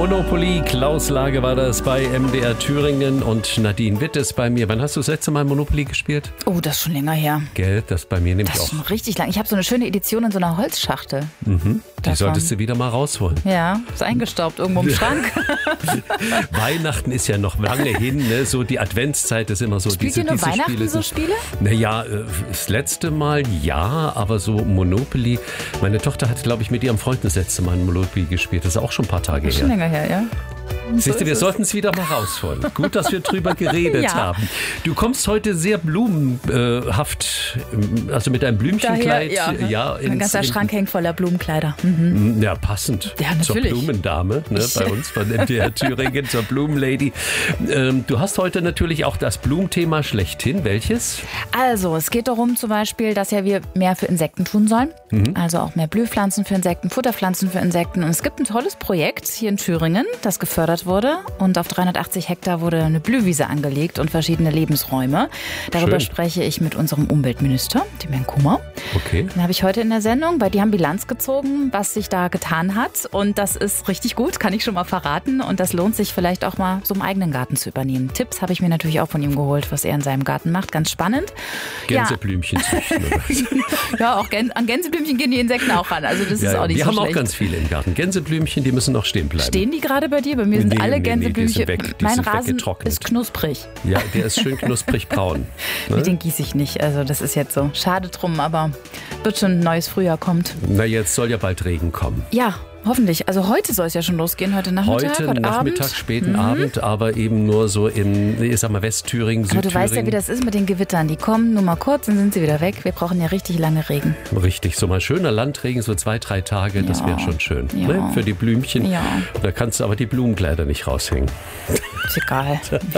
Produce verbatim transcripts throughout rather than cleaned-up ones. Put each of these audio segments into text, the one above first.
Monopoly, Klaus Lage war das bei M D R Thüringen und Nadine Witt ist bei mir. Wann hast du das letzte Mal Monopoly gespielt? Oh, das ist schon länger her. Gell, das bei mir nämlich Das ist auch. schon richtig lang. Ich habe so eine schöne Edition in so einer Holzschachtel. Mhm. Die davon. solltest du wieder mal rausholen. Ja, ist eingestaubt irgendwo im Schrank. Weihnachten ist ja noch lange hin, ne? So die Adventszeit ist immer so. Spielt diese, ihr nur diese Weihnachten Spiele so sind- Spiele? Naja, äh, das letzte Mal ja, aber so Monopoly. Meine Tochter hat, glaube ich, mit ihrem Freund das letzte Mal Monopoly gespielt. Das ist auch schon ein paar Tage Schon her. länger her, ja. Siehst du, ist wir es. sollten es wieder mal rausholen. Gut, dass wir drüber geredet Ja. haben. Du kommst heute sehr blumenhaft, also mit deinem Blümchenkleid. Daher, ja. ja Mein ins- ganzer in- Schrank hängt voller Blumenkleider. Mhm. Ja, passend Ja, zur natürlich. Blumendame, ne, bei uns von M D R Thüringen, zur Blumenlady. Ähm, du hast heute natürlich auch das Blumenthema schlechthin. Welches? Also, es geht darum zum Beispiel, dass ja wir mehr für Insekten tun sollen. Also auch mehr Blühpflanzen für Insekten, Futterpflanzen für Insekten. Und es gibt ein tolles Projekt hier in Thüringen, das gefördert wurde. Und auf dreihundertachtzig Hektar wurde eine Blühwiese angelegt und verschiedene Lebensräume. Darüber Schön. spreche ich mit unserem Umweltminister, dem Herrn Kummer. Okay. Den habe ich heute in der Sendung, weil die haben Bilanz gezogen, was sich da getan hat. Und das ist richtig gut, kann ich schon mal verraten. Und das lohnt sich vielleicht auch mal so im eigenen Garten zu übernehmen. Tipps habe ich mir natürlich auch von ihm geholt, was er in seinem Garten macht. Ganz spannend. Gänseblümchen züchten. Oder? Ja, ja auch Gän an Gänseblümchen gehen die Insekten auch ran. Also das ist Ja, auch nicht wir so haben schlecht. auch ganz viele im Garten. Gänseblümchen, die müssen noch stehen bleiben. Stehen die gerade bei dir? Bei mir sind Nee, alle nee, nee, die Gänseblümchen. sind weg. Die mein sind Rasen weggetrocknet. ist knusprig. Ja, der ist schön knusprig braun. Ne? Mit den gieße ich nicht. Also das ist jetzt so. Schade drum, aber wird schon ein neues Frühjahr kommt. Na, jetzt soll ja bald Regen kommen. Ja, hoffentlich. Also heute soll es ja schon losgehen. Heute Nachmittag, Heute heute Nachmittag, Abend. späten Abend, aber eben nur so in, ich sag mal, Westthüringen, Aber du Südthüringen. weißt ja, wie das ist mit den Gewittern. Die kommen nur mal kurz, dann sind sie wieder weg. Wir brauchen ja richtig lange Regen. Richtig, so mal schöner Landregen, so zwei, drei Tage, das Ja. wäre schon schön. Ja. Ne? Für die Blümchen. Ja. Da kannst du aber die Blumenkleider nicht raushängen. Ist egal.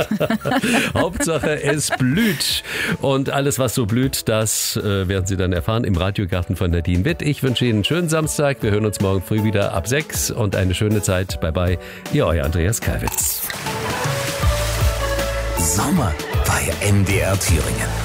Hauptsache, es blüht. Und alles, was so blüht, das äh, werden Sie dann erfahren im Radiogarten von Nadine Witt. Ich wünsche Ihnen einen schönen Samstag. Wir hören uns morgen früh wieder ab sechs und eine schöne Zeit. Bye bye, Ihr euer Andreas Kalwitz. Sommer bei M D R Thüringen.